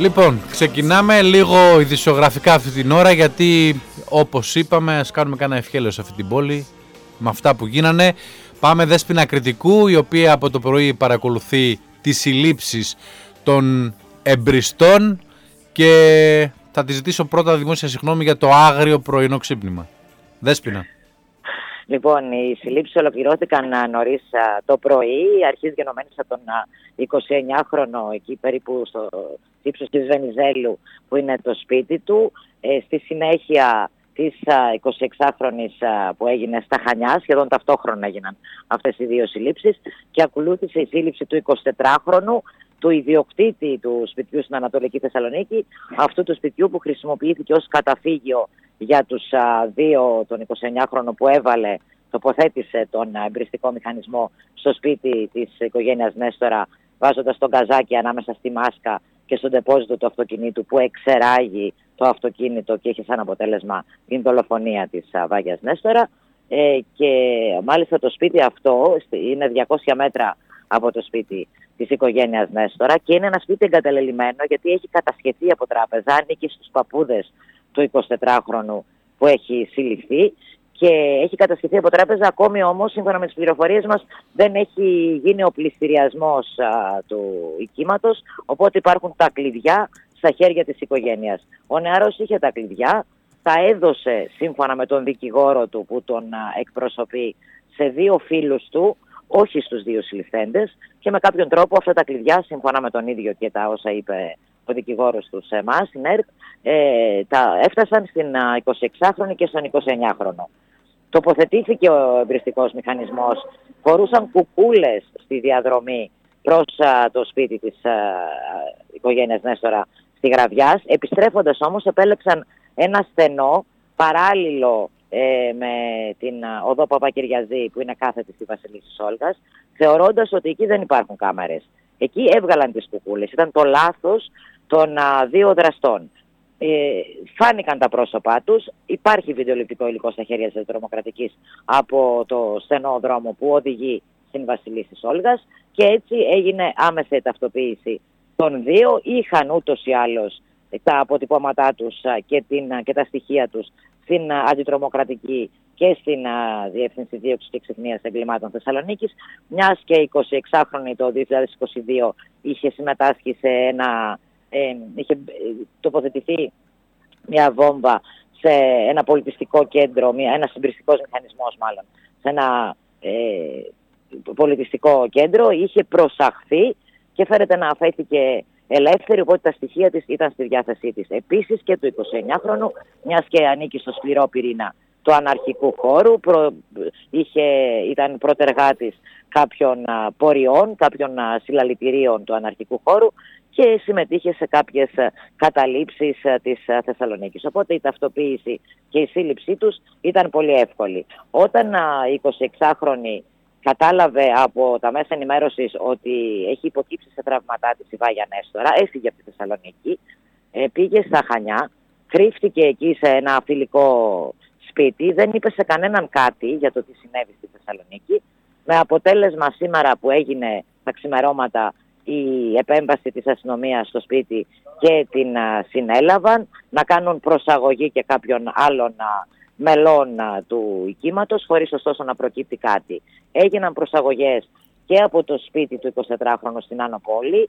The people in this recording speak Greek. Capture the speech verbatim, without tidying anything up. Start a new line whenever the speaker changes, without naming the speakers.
Λοιπόν, ξεκινάμε λίγο ειδησιογραφικά αυτή την ώρα, γιατί όπως είπαμε ας κάνουμε κάνα ευχέλαιο σε αυτή την πόλη με αυτά που γίνανε. Πάμε Δέσποινα Κρητικού, η οποία από το πρωί παρακολουθεί τις συλλήψεις των εμπριστών και θα τη ζητήσω πρώτα δημόσια συγγνώμη για το άγριο πρωινό ξύπνημα. Δέσποινα.
Λοιπόν, οι συλλήψεις ολοκληρώθηκαν νωρίς το πρωί, αρχής γενομένης από τον εικοσιεννιάχρονο εκεί περίπου στο ύψος της Βενιζέλου που είναι το σπίτι του. Ε, στη συνέχεια της εικοσιεξάχρονης που έγινε στα Χανιά, σχεδόν ταυτόχρονα έγιναν αυτές οι δύο συλλήψεις, και ακολούθησε η σύλληψη του εικοσιτετράχρονου, του ιδιοκτήτη του σπιτιού στην Ανατολική Θεσσαλονίκη, αυτού του σπιτιού που χρησιμοποιήθηκε ως καταφύγιο για τους α, δύο, τον εικοσιεννιάχρονο που έβαλε, τοποθέτησε τον εμπριστικό μηχανισμό στο σπίτι της οικογένειας Νέστορα, βάζοντας τον καζάκι ανάμεσα στη μάσκα και στον τεπόζιτο του αυτοκινήτου, που εξεράγει το αυτοκίνητο και έχει σαν αποτέλεσμα την δολοφονία της α, Βάγιας Νέστορα. Ε, και μάλιστα το σπίτι αυτό είναι διακόσια μέτρα από το σπίτι της οικογένειας Νέστορα και είναι ένα σπίτι εγκαταλελειμμένο, γιατί έχει κατασχεθεί από τράπεζα, ανήκει στους παππούδες του εικοσιτετράχρονου που έχει συλληφθεί και έχει κατασχεθεί από τράπεζα. Ακόμη όμως, σύμφωνα με τις πληροφορίες μας, δεν έχει γίνει ο πληστηριασμός α, του οικίματος, οπότε υπάρχουν τα κλειδιά στα χέρια της οικογένειας. Ο νεαρός είχε τα κλειδιά, τα έδωσε σύμφωνα με τον δικηγόρο του που τον α, εκπροσωπεί σε δύο φίλους του, όχι στους δύο συλληφθέντες, και με κάποιον τρόπο αυτά τα κλειδιά, σύμφωνα με τον ίδιο και τα όσα είπε ο δικηγόρος του σε εμάς, στην ΕΡΤ, ε, τα έφτασαν στην εικοσιεξάχρονη και στον εικοσιεννιάχρονο. Τοποθετήθηκε ο εμπριστικός μηχανισμός, φορούσαν κουκούλες στη διαδρομή προς α, το σπίτι της α, οικογένειας Νέστορα στη Γραβιάς. Επιστρέφοντας όμως επέλεξαν ένα στενό παράλληλο ε, με την α, οδό Παπακυριαζή, που είναι κάθετη στη Βασιλίσσης Όλγας, θεωρώντας ότι εκεί δεν υπάρχουν κάμερες. Εκεί έβγαλαν τις κουκούλες. Ήταν το λάθος των α, δύο δραστών. Ε, φάνηκαν τα πρόσωπά τους. Υπάρχει βιντεοληπτικό υλικό στα χέρια της τρομοκρατικής από το στενό δρόμο που οδηγεί στην Βασιλίσσης Όλγας, και έτσι έγινε άμεση ταυτοποίηση των δύο. Είχαν ούτως ή άλλως τα αποτυπώματά τους α, και, την, α, και τα στοιχεία τους στην α, αντιτρομοκρατική και στην α, Διεύθυνση Δίωξης και Εξυχνίας Εγκλημάτων Θεσσαλονίκης, μιας και εικοσιεξάχρονη το δύο χιλιάδες είκοσι δύο είχε συμμετάσχει σε ένα, ε, είχε τοποθετηθεί μια βόμβα σε ένα πολιτιστικό κέντρο, μια, ένα συμπριστικός μηχανισμός μάλλον, σε ένα ε, πολιτιστικό κέντρο, είχε προσαχθεί και φέρεται να αφέθηκε ελεύθερη, οπότε τα στοιχεία της ήταν στη διάθεσή της. Επίσης και του εικοσιεννιάχρονου, μιας και ανήκει στο σκληρό πυρήνα του αναρχικού χώρου, προ, είχε, ήταν πρωτεργάτης κάποιων α, πορειών, κάποιων α, συλλαλητηρίων του αναρχικού χώρου και συμμετείχε σε κάποιες α, καταλήψεις α, της α, Θεσσαλονίκης. Οπότε η ταυτοποίηση και η σύλληψή τους ήταν πολύ εύκολη. Όταν α, η εικοσιεξάχρονη κατάλαβε από τα μέσα ενημέρωσης ότι έχει υποκύψει σε τραυματά της η Βάγια Νέστορα, έφυγε από τη Θεσσαλονίκη, ε, πήγε στα Χανιά, κρύφτηκε εκεί σε ένα φιλικό σπίτι, δεν είπε σε κανέναν κάτι για το τι συνέβη στη Θεσσαλονίκη, με αποτέλεσμα σήμερα που έγινε τα ξημερώματα η επέμβαση της αστυνομίας στο σπίτι και την α, συνέλαβαν, να κάνουν προσαγωγή και κάποιων άλλων α, μελών α, του οικίματος, χωρίς ωστόσο να προκύπτει κάτι. Έγιναν προσαγωγές και από το σπίτι του εικοσιτετράχρονου στην Άνω Πόλη,